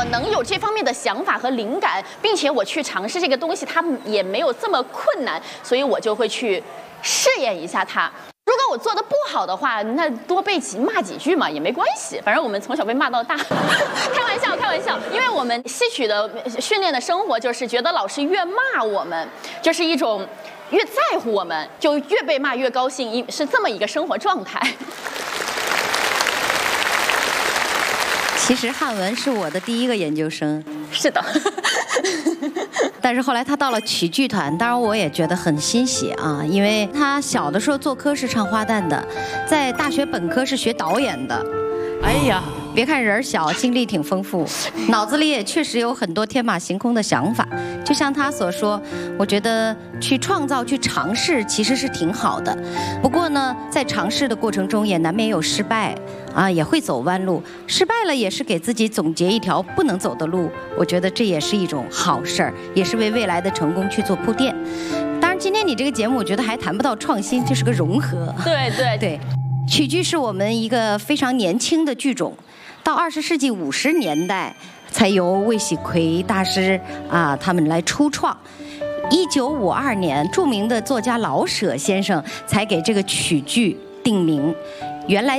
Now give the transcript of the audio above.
我能有这方面的想法和灵感，并且我去尝试这个东西，它也没有这么困难，所以我就会去试验一下它。如果我做的不好的话，那多被骂几句嘛也没关系，反正我们从小被骂到大。开玩笑，开玩笑，因为我们戏曲的训练的生活就是觉得老师越骂我们，就是一种越在乎我们，就越被骂越高兴，是这么一个生活状态。 其实汉文是我的第一个研究生， 是的。 但是后来他到了曲剧团，当然我也觉得很欣喜啊，因为他小的时候做科是唱花旦的，在大学本科是学导演的。哎呀，别看人小，经历挺丰富，脑子里也确实有很多天马行空的想法。就像他所说，我觉得去创造、去尝试其实是挺好的。不过呢，在尝试的过程中也难免有失败啊，也会走弯路。失败了也是给自己总结一条不能走的路，我觉得这也是一种好事儿，也是为未来的成功去做铺垫。当然，今天你这个节目，我觉得还谈不到创新，就是个融合。 对对对。曲剧是我们一个非常年轻的剧种，到20世纪50年代才由魏喜奎大师他们来初创。1952年，著名的作家老舍先生才给这个曲剧定名。原来